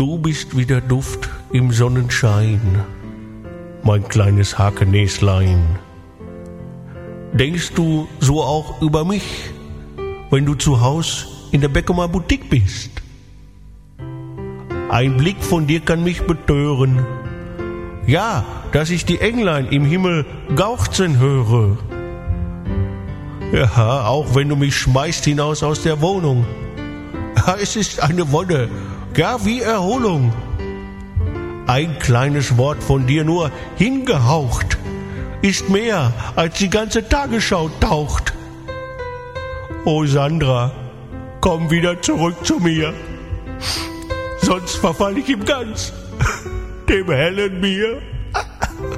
Du bist wie der Duft im Sonnenschein, mein kleines Hakenäslein. Denkst du so auch über mich, wenn du zu Haus in der Beckumer Boutique bist? Ein Blick von dir kann mich betören, ja, dass ich die Englein im Himmel gauchzen höre. Ja, auch wenn du mich schmeißt hinaus aus der Wohnung. Ja, es ist eine Wonne, ja, wie Erholung. Ein kleines Wort von dir nur hingehaucht ist mehr, als die ganze Tagesschau taucht. Oh Sandra, komm wieder zurück zu mir, sonst verfall ich ihm ganz dem hellen Bier.